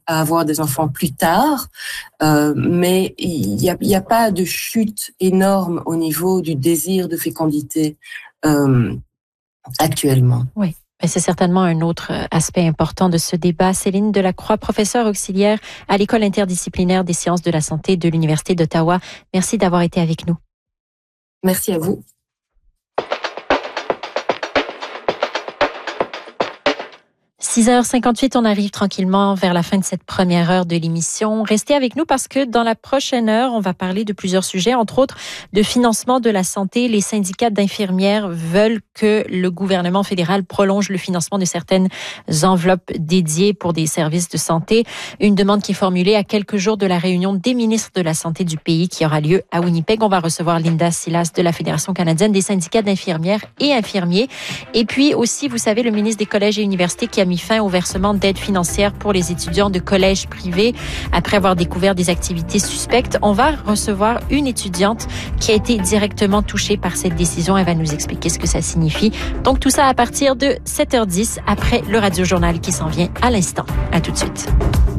à avoir des enfants plus tard, mais il y a pas de chute énorme au niveau du désir de fécondité actuellement. Oui. C'est certainement un autre aspect important de ce débat. Céline Delacroix, professeure auxiliaire à l'École interdisciplinaire des sciences de la santé de l'Université d'Ottawa. Merci d'avoir été avec nous. Merci à vous. 6h58, on arrive tranquillement vers la fin de cette première heure de l'émission. Restez avec nous parce que dans la prochaine heure, on va parler de plusieurs sujets, entre autres de financement de la santé. Les syndicats d'infirmières veulent que le gouvernement fédéral prolonge le financement de certaines enveloppes dédiées pour des services de santé. Une demande qui est formulée à quelques jours de la réunion des ministres de la Santé du pays qui aura lieu à Winnipeg. On va recevoir Linda Silas de la Fédération canadienne des syndicats d'infirmières et infirmiers. Et puis aussi, vous savez, le ministre des collèges et universités qui a mis fin au versement d'aide financière pour les étudiants de collèges privés après avoir découvert des activités suspectes. On va recevoir une étudiante qui a été directement touchée par cette décision. Elle va nous expliquer ce que ça signifie. Donc tout ça à partir de 7h10 après le Radio-Journal qui s'en vient à l'instant. À tout de suite.